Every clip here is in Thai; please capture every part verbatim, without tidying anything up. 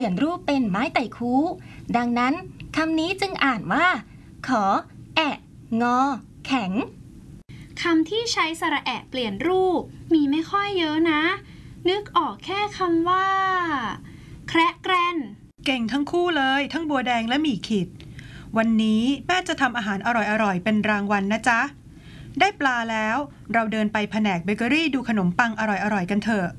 เปลี่ยนรูปเป็นไม้ไต่คูดังนั้นคำนี้จึงอ่านว่าขอแอะงอแข็งคำที่ใช้สระแอะเปลี่ยนรูปมีไม่ค่อยเยอะนะนึกออกแค่คำว่าแคระแกรนเก่งทั้งคู่เลยทั้งบัวแดงและหมี่ขิดวันนี้แม่จะทำอาหารอร่อยๆเป็นรางวัล นะจ๊ะได้ปลาแล้วเราเดินไปแผนกเบเกอรี่ดูขนมปังอร่อยๆกันเถอะ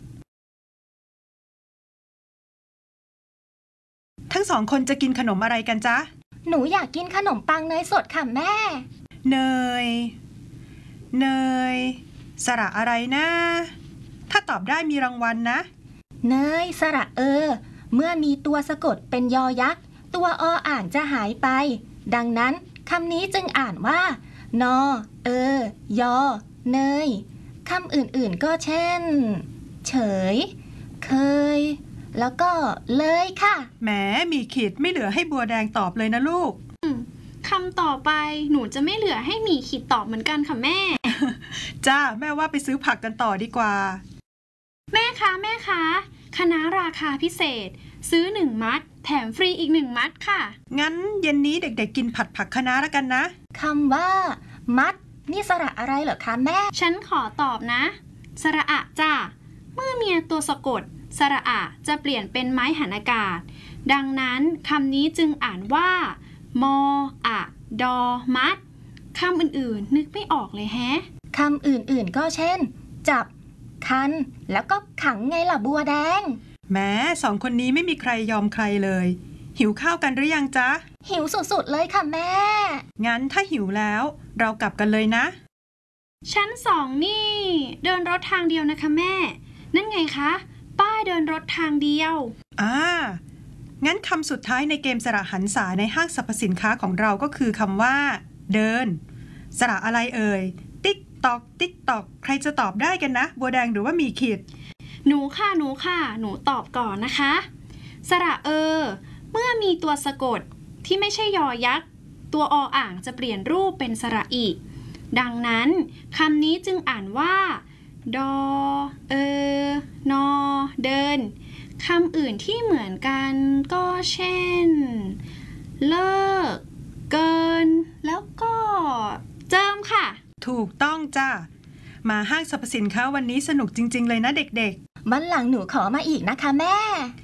ทั้งสองคนจะกินขนมอะไรกันจ๊ะหนูอยากกินขนมปังเนยสดค่ะแม่เนยเนยสระอะไรนะถ้าตอบได้มีรางวัลนะเนยสระเออเมื่อมีตัวสะกดเป็นยอยักษ์ตัวออ่างจะหายไปดังนั้นคำนี้จึงอ่านว่านอเออยอเนยคำอื่นๆก็เช่นเฉยเคยแล้วก็เลยค่ะแหมมีขีดไม่เหลือให้บัวแดงตอบเลยนะลูกคำต่อไปหนูจะไม่เหลือให้หมีขีดตอบเหมือนกันค่ะแม่จ้าแม่ว่าไปซื้อผักกันต่อดีกว่าแม่คะแม่คะคะน้าราคาพิเศษซื้อหนึ่งมัดแถมฟรีอีกหนึ่งมัดค่ะงั้นเย็นนี้เด็กๆกินผัดผักคะน้าแล้วกันนะคำว่ามัดนี่สระอะไรเหรอคะแม่ฉันขอตอบนะสระอะจ้าเมื่อมีตัวสะกดสระอะจะเปลี่ยนเป็นไม้หันอากาศดังนั้นคำนี้จึงอ่านว่ามออะดอมัดคำอื่นๆนึกไม่ออกเลยแฮะคำอื่นๆก็เช่นจับคันแล้วก็ขังไงล่ะบัวแดงแม้สองคนนี้ไม่มีใครยอมใครเลยหิวข้าวกันหรือยังจ๊ะหิวสุดๆเลยค่ะแม่งั้นถ้าหิวแล้วเรากลับกันเลยนะชั้นสองนี่เดินรถทางเดียวนะคะแม่นั่นไงคะป้ายเดินรถทางเดียวอ่างั้นคำสุดท้ายในเกมสระหันษาในห้างสรรพสินค้าของเราก็คือคำว่าเดินสระอะไรเอ่ยติ๊กตอกติ๊กตอกใครจะตอบได้กันนะบัวแดงหรือว่ามีขีดหนูค่ะหนูค่ะหนูตอบก่อนนะคะสระเออเมื่อมีตัวสะกดที่ไม่ใช่ยอยักษ์ตัวออ่างจะเปลี่ยนรูปเป็นสระอีดังนั้นคำนี้จึงอ่านว่าดอเออนอเดินคำอื่นที่เหมือนกันก็เช่นเลิกเกินแล้วก็เจิมค่ะถูกต้องจ้ามาห้างสรรพสินค้าวันนี้สนุกจริงๆเลยนะเด็กๆวันหลังหนูขอมาอีกนะคะแม่